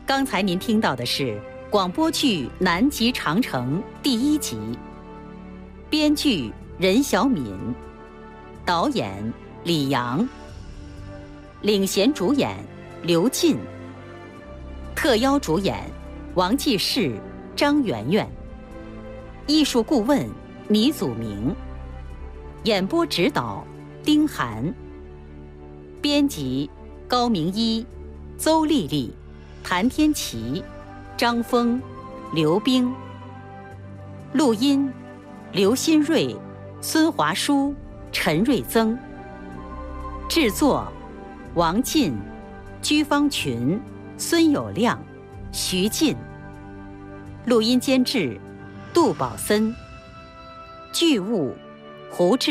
刚才您听到的是广播剧《南极长城》第1集，编剧任小敏，导演李阳，领衔主演刘进，特邀主演王继世、张媛媛，艺术顾问倪祖明，演播指导丁涵，编辑高明一、邹丽丽、谭天琪、张峰、刘冰，录音刘新瑞、孙华书、陈瑞增，制作王进、居方群、孙有亮、徐进，录音监制杜宝森，剧务胡志。